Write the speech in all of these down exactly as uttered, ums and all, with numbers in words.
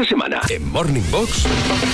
Esta semana en Morning Box.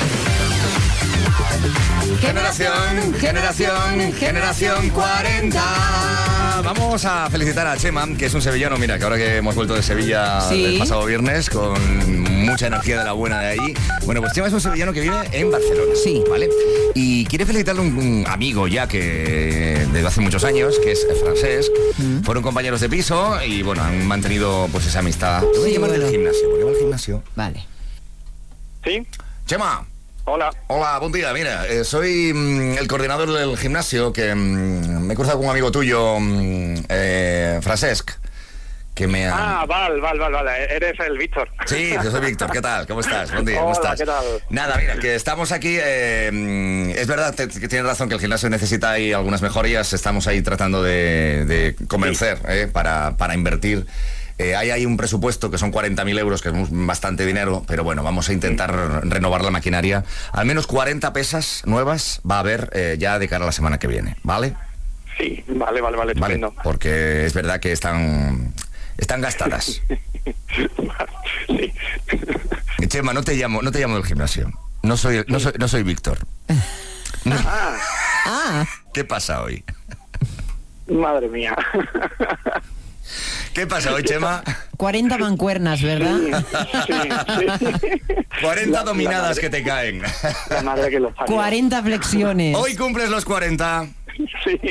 Generación, generación, generación cuarenta. Vamos a felicitar a Chema, que es un sevillano, mira, que ahora que hemos vuelto de Sevilla Sí. el pasado viernes, con mucha energía de la buena de allí. Bueno, pues Chema es un sevillano que vive en Barcelona. Sí. ¿Vale? Y quiere felicitarle a un, un amigo ya que desde hace muchos años, que es Francesc. Mm. Fueron compañeros de piso y, bueno, han mantenido pues esa amistad. Te voy a llamar bueno. del gimnasio, porque va al gimnasio. Vale. ¿Sí? Chema. Hola. Hola, buen día. Mira, eh, soy mm, el coordinador del gimnasio, que mm, me he cruzado con un amigo tuyo, mm, eh, Francesc, que me ha... Ah, Val, Val, Val, Val, eres el Víctor. Sí, yo soy Víctor, ¿qué tal? ¿Cómo estás? Buen día, ¿cómo Hola, estás? ¿qué tal? Nada, mira, que estamos aquí, eh, mm, es verdad te- que tienes razón que el gimnasio necesita ahí algunas mejorías, estamos ahí tratando de, de convencer eh, para, para invertir. Eh, hay ahí un presupuesto que son cuarenta mil euros, que es bastante dinero, pero bueno, vamos a intentar renovar la maquinaria. Al menos cuarenta pesas nuevas va a haber eh, ya de cara a la semana que viene, ¿vale? Sí, vale, vale, vale, Vale, estupendo. porque es verdad que están, están gastadas. Sí. Chema, no te llamo, no te llamo del gimnasio. No soy, no soy, no soy Víctor. Ah, Ah, ¿Qué pasa hoy? madre mía. ¿Qué pasa hoy, Chema? cuarenta mancuernas, ¿verdad? Sí, sí. cuarenta La- dominadas la madre- que te caen. La madre que los parió. cuarenta flexiones. Hoy cumples los cuarenta. Sí.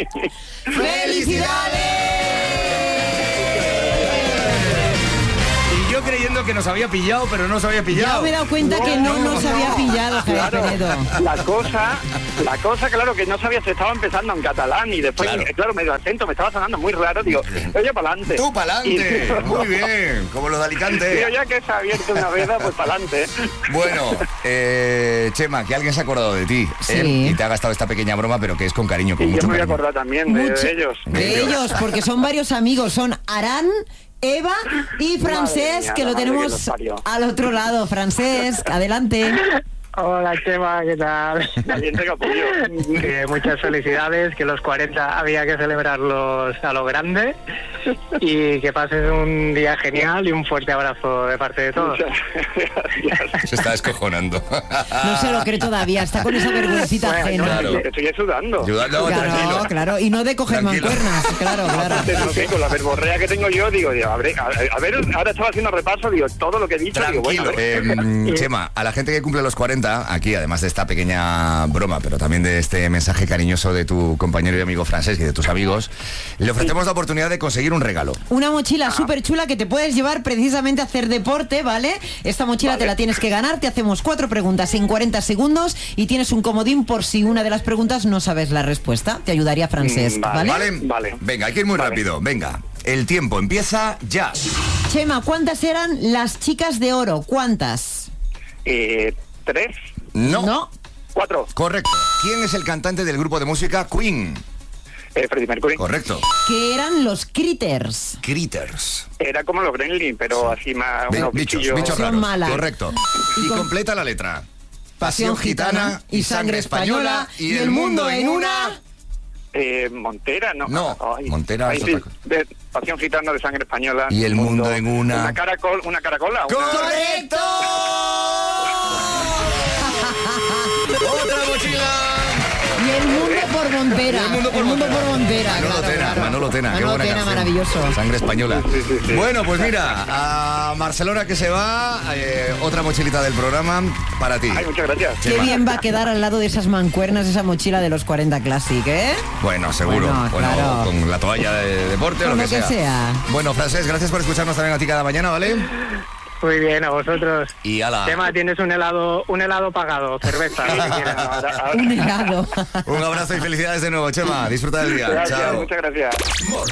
Y yo creyendo que nos había pillado, pero no se había Ya pillado. me he dado cuenta que no nos había pillado, Javier Claro, Penedo. la cosa, la cosa, claro, que no sabía si estaba empezando en catalán y después, Claro. claro, claro medio acento, me estaba sonando muy raro, digo, oye, pa'lante. Tú pa'lante. Muy bien. Como los de Alicante. Digo, ya que se ha abierto una veda, pues pa'lante. Bueno, eh, Chema, que alguien se ha acordado de ti Sí. ¿eh? Y te ha gastado esta pequeña broma, pero que es con cariño, con Y yo mucho me voy a cariño. acordar también de, Mucho- de ellos. De ellos, porque son varios amigos. Son Arán, Eva y Madre Francesc, mía, que la lo madre que tenemos los parió. al otro lado. Francesc, adelante. Hola Chema, ¿qué tal? Valiente capullo. Que muchas felicidades, que los cuarenta había que celebrarlos a lo grande y que pases un día genial y un fuerte abrazo de parte de todos. Muchas gracias. Se está descojonando. No se lo cree todavía, está con esa vergüencita Bueno, ajena. claro. Estoy sudando. Ayuda- no, Claro, tranquilo. claro, y no de coger Tranquilo. mancuernas, claro, claro. No sé, con la verborrea que tengo yo, digo, digo, a ver, a, a ver, ahora estaba haciendo repaso, digo, todo lo que he dicho, digo, bueno, Tranquilo. a ver. Eh, Chema, a la gente que cumple los cuarenta, aquí, además de esta pequeña broma, pero también de este mensaje cariñoso de tu compañero y amigo Francesc y de tus amigos, le ofrecemos la oportunidad de conseguir un regalo. Una mochila súper chula que te puedes llevar precisamente a hacer deporte, ¿vale? Esta mochila Vale. te la tienes que ganar, te hacemos cuatro preguntas en cuarenta segundos y tienes un comodín por si una de las preguntas no sabes la respuesta. Te ayudaría Francesc, Mm, ¿vale? vale. ¿Vale? Vale. Venga, hay que ir muy Vale. rápido. Venga, el tiempo empieza ya. Chema, ¿cuántas eran las chicas de oro? ¿Cuántas? Eh, tres, No. No. cuatro, Correcto. ¿Quién es el cantante del grupo de música Queen? eh, Freddie Mercury. Correcto. ¿Qué eran los critters? Critters. Era como los Gremlin, pero así más, Bi- unos bichos, bichillos. bichos Son raros. malas. Correcto. Y Y con- completa la letra. Pasión gitana y sangre española y el mundo en una... Eh, Montera, ¿no? No, Montera Ahí es sí, otra cosa. de Pasión gitana de sangre española. Y el mundo en una- Una caracol, una caracola. una- ¡Correcto! ¡Otra mochila! Y el mundo por Montera. Y el mundo por Montera. Montera. Manolo claro, Tena, claro. Manolo Tena, qué Manolo buena Tena, canción. maravilloso. Sangre española. Sí, sí, sí. Bueno, pues mira, a Barcelona que se va, eh, otra mochilita del programa para ti. Ay, muchas gracias. Qué Chema. bien va a quedar al lado de esas mancuernas, esa mochila de los cuarenta Classic, ¿eh? Bueno, seguro. Bueno, Bueno, claro. con la toalla de deporte o Con lo lo que, que sea. Bueno, Francesc, gracias por escucharnos también a ti cada mañana, ¿vale? Muy bien, a vosotros. Y ala. Chema, tienes un helado, un helado pagado, cerveza, lo que quieras. Ahora- ahora- Un helado. Un abrazo y felicidades de nuevo, Chema. Disfruta del día. Gracias, Chao. muchas gracias.